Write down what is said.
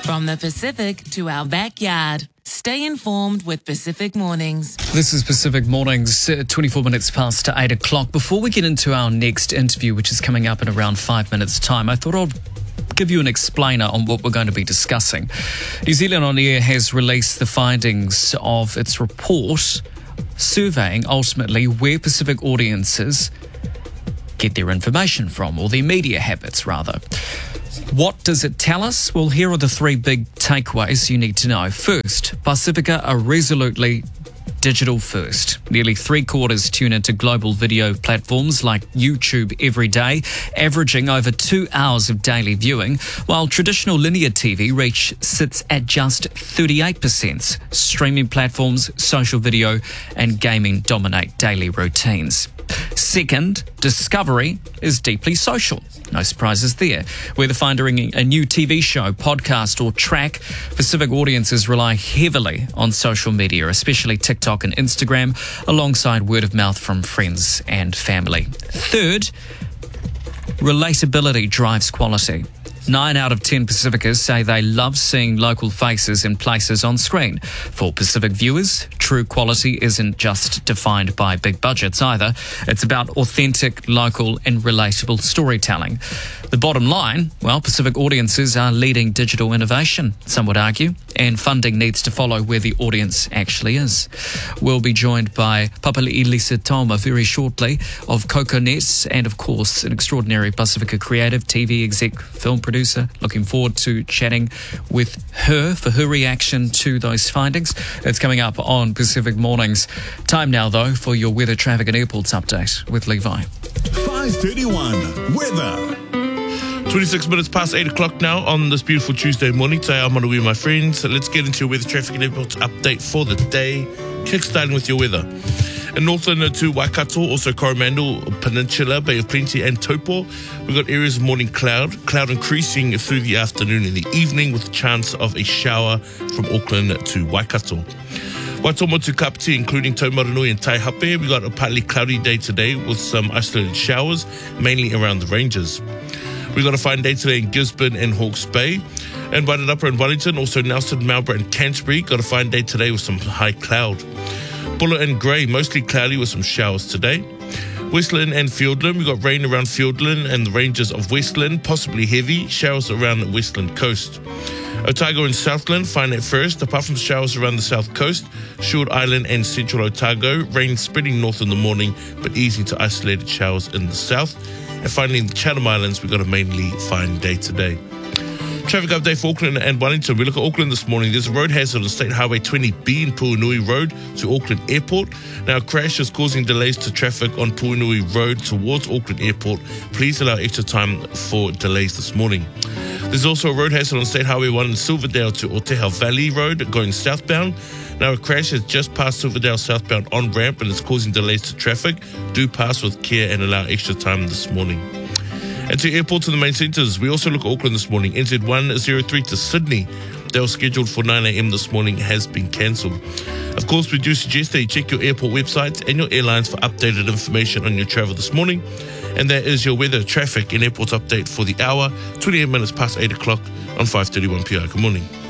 From the Pacific to our backyard. Stay informed with Pacific Mornings. This is Pacific Mornings, 24 minutes past 8 o'clock. Before we get into our next interview, which is coming up in around 5 minutes' time, I thought I'd give you an explainer on what we're going to be discussing. New Zealand On Air has released the findings of its report surveying ultimately where Pacific audiences get their information from, or their media habits rather. What does it tell us? Well, here are the three big takeaways you need to know. First, Pacifica are resolutely digital first. Nearly 3/4 tune into global video platforms like YouTube every day, averaging over 2 hours of daily viewing, while traditional linear TV reach sits at just 38%. Streaming platforms, social video and gaming dominate daily routines. Second, Discovery is deeply social. No surprises there. Whether finding a new TV show, podcast or track, Pacific audiences rely heavily on social media, especially TikTok and Instagram, alongside word of mouth from friends and family. Third, relatability drives quality. 9 out of 10 Pacificers say they love seeing local faces and places on screen. For Pacific viewers, true quality isn't just defined by big budgets either. It's about authentic, local and relatable storytelling. The bottom line, well, Pacific audiences are leading digital innovation, some would argue, and funding needs to follow where the audience actually is. We'll be joined by Papali'i Lisa Toma very shortly of CocoNet and, of course, an extraordinary Pacifica creative, TV exec, film producer. Looking forward to chatting with her for her reaction to those findings. It's coming up on Pacific Mornings. Time now, though, for your weather, traffic and airports update with Levi. 5:31 weather. 26 minutes past 8 o'clock now on this beautiful Tuesday morning. Today I'm on the way, my friends. Let's get into your weather, traffic and airports update for the day. Kickstarting with your weather. In Northland to Waikato, also Coromandel Peninsula, Bay of Plenty and Taupo, we've got areas of morning cloud increasing through the afternoon and the evening with a chance of a shower from Auckland to Waikato. Waitomo to Kapiti, including Taumarunui and Taihape, we've got a partly cloudy day today with some isolated showers, mainly around the ranges. We've got a fine day today in Gisborne and Hawke's Bay. And Wairarapa and Wellington, also Nelson, Marlborough and Canterbury, got a fine day today with some high cloud. Buller and Grey, mostly cloudy with some showers today. Westland and Fiordland, we've got rain around Fiordland and the ranges of Westland, possibly heavy, showers around the Westland coast. Otago and Southland, fine at first, apart from showers around the south coast, Short Island and central Otago, rain spreading north in the morning, but easing to isolated showers in the south. And finally, in the Chatham Islands, we've got a mainly fine day today. Traffic update for Auckland and Wellington. We look at Auckland this morning. There's a road hazard on State Highway 20B in Puunui Road to Auckland Airport. Now, a crash is causing delays to traffic on Puunui Road towards Auckland Airport. Please allow extra time for delays this morning. There's also a road hazard on State Highway 1 in Silverdale to Oteha Valley Road going southbound. Now, a crash has just passed Silverdale southbound on-ramp and is causing delays to traffic. Do pass with care and allow extra time this morning. And to airports in the main centres, we also look at Auckland this morning. NZ103 to Sydney. They were scheduled for 9 a.m. this morning, has been cancelled. Of course, we do suggest that you check your airport websites and your airlines for updated information on your travel this morning. And that is your weather, traffic and airports update for the hour, 28 minutes past 8 o'clock on 5:31 PR. Good morning.